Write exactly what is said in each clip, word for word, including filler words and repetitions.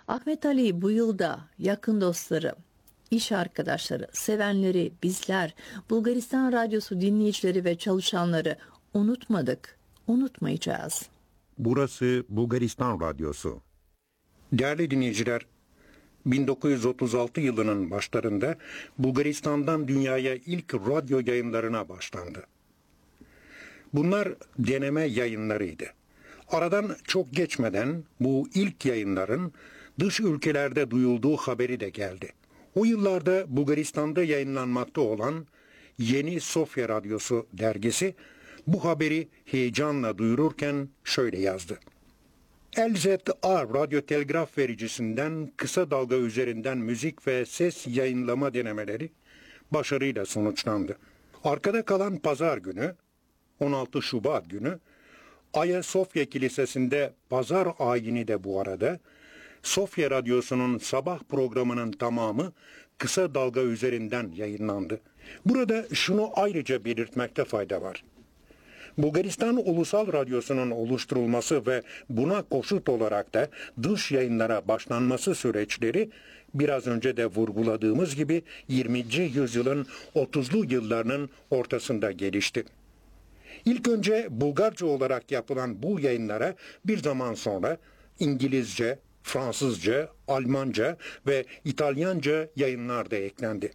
Ahmet Ali bu yılda yakın dostları, iş arkadaşları, sevenleri, bizler, Bulgaristan Radyosu dinleyicileri ve çalışanları unutmadık, unutmayacağız. Burası Bulgaristan Radyosu. Değerli dinleyiciler, bin dokuz yüz otuz altı yılının başlarında Bulgaristan'dan dünyaya ilk radyo yayınlarına başlandı. Bunlar deneme yayınlarıydı. Aradan çok geçmeden bu ilk yayınların dış ülkelerde duyulduğu haberi de geldi. O yıllarda Bulgaristan'da yayınlanmakta olan Yeni Sofya Radyosu dergisi bu haberi heyecanla duyururken şöyle yazdı. L Z R radyo telgraf vericisinden kısa dalga üzerinden müzik ve ses yayınlama denemeleri başarıyla sonuçlandı. Arkada kalan pazar günü, on altı Şubat günü, Ayasofya Kilisesi'nde pazar ayini de bu arada, Sofya Radyosu'nun sabah programının tamamı kısa dalga üzerinden yayınlandı. Burada şunu ayrıca belirtmekte fayda var. Bulgaristan Ulusal Radyosu'nun oluşturulması ve buna koşut olarak da dış yayınlara başlanması süreçleri biraz önce de vurguladığımız gibi yirminci yüzyılın otuzlu yıllarının ortasında gelişti. İlk önce Bulgarca olarak yapılan bu yayınlara bir zaman sonra İngilizce, Fransızca, Almanca ve İtalyanca yayınlar da eklendi.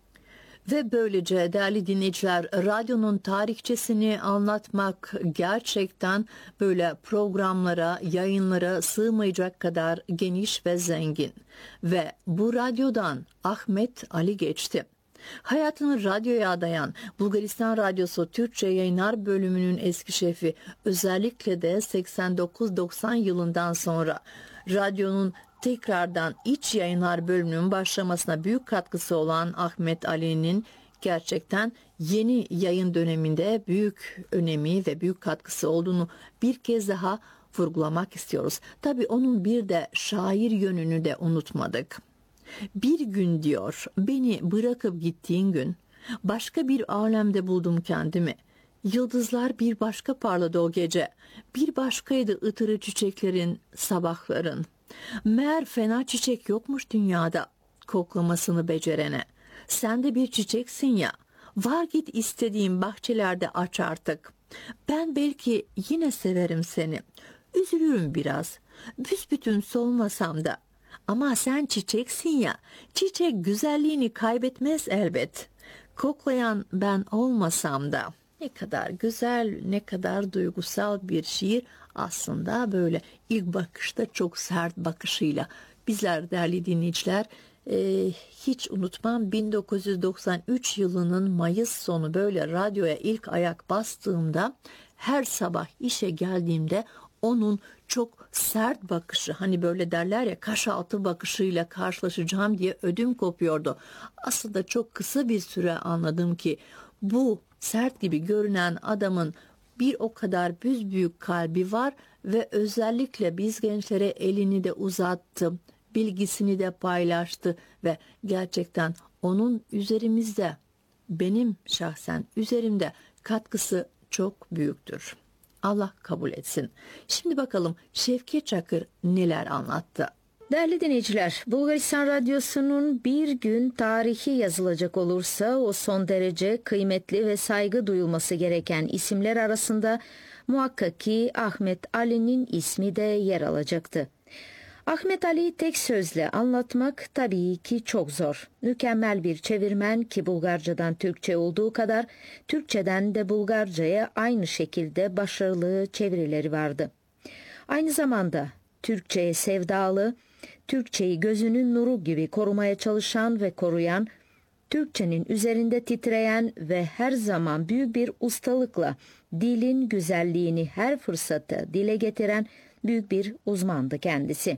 Ve böylece değerli dinleyiciler, radyonun tarihçesini anlatmak gerçekten böyle programlara, yayınlara sığmayacak kadar geniş ve zengin. Ve bu radyodan Ahmet Ali geçti. Hayatını radyoya adayan Bulgaristan Radyosu Türkçe Yayınlar Bölümünün eski şefi, özellikle de seksen dokuz doksan yılından sonra radyonun tekrardan iç yayınlar bölümünün başlamasına büyük katkısı olan Ahmet Ali'nin gerçekten yeni yayın döneminde büyük önemi ve büyük katkısı olduğunu bir kez daha vurgulamak istiyoruz. Tabii onun bir de şair yönünü de unutmadık. Bir gün diyor, beni bırakıp gittiğin gün başka bir alemde buldum kendimi. Yıldızlar bir başka parladı o gece. Bir başkaydı ıtırı çiçeklerin, sabahların. Meğer fena çiçek yokmuş dünyada, koklamasını becerene. Sen de bir çiçeksin ya, var git istediğin bahçelerde aç artık. Ben belki yine severim seni. Üzülürüm biraz, büsbütün solmasam da. Ama sen çiçeksin ya, çiçek güzelliğini kaybetmez elbet. Koklayan ben olmasam da. Ne kadar güzel, ne kadar duygusal bir şiir, aslında böyle ilk bakışta çok sert bakışıyla. Bizler değerli dinleyiciler, e, hiç unutmam, bin dokuz yüz doksan üç yılının Mayıs sonu böyle radyoya ilk ayak bastığımda, her sabah işe geldiğimde onun çok sert bakışı, hani böyle derler ya, kaş altı bakışıyla karşılaşacağım diye ödüm kopuyordu. Aslında çok kısa bir süre anladım ki bu sert gibi görünen adamın bir o kadar büyük kalbi var ve özellikle biz gençlere elini de uzattı, bilgisini de paylaştı ve gerçekten onun üzerimizde, benim şahsen üzerimde katkısı çok büyüktür. Allah kabul etsin. Şimdi bakalım Şevket Çakır neler anlattı. Değerli dinleyiciler, Bulgaristan Radyosu'nun bir gün tarihi yazılacak olursa o son derece kıymetli ve saygı duyulması gereken isimler arasında muhakkak ki Ahmet Ali'nin ismi de yer alacaktı. Ahmet Ali'yi tek sözle anlatmak tabii ki çok zor. Mükemmel bir çevirmen ki Bulgarcadan Türkçe olduğu kadar Türkçeden de Bulgarcaya aynı şekilde başarılı çevirileri vardı. Aynı zamanda Türkçeye sevdalı, Türkçeyi gözünün nuru gibi korumaya çalışan ve koruyan, Türkçenin üzerinde titreyen ve her zaman büyük bir ustalıkla dilin güzelliğini her fırsatta dile getiren büyük bir uzmandı kendisi.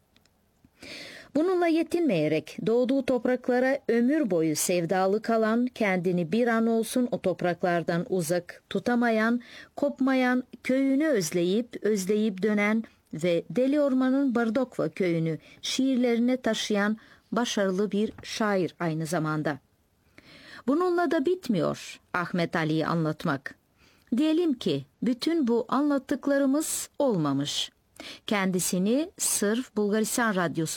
Bununla yetinmeyerek doğduğu topraklara ömür boyu sevdalı kalan, kendini bir an olsun o topraklardan uzak tutamayan, kopmayan, köyünü özleyip özleyip dönen ve Deli Orman'ın Bardokva köyünü şiirlerine taşıyan başarılı bir şair aynı zamanda. Bununla da bitmiyor Ahmet Ali'yi anlatmak. Diyelim ki bütün bu anlattıklarımız olmamış. Kendisini sırf Bulgaristan Radyosu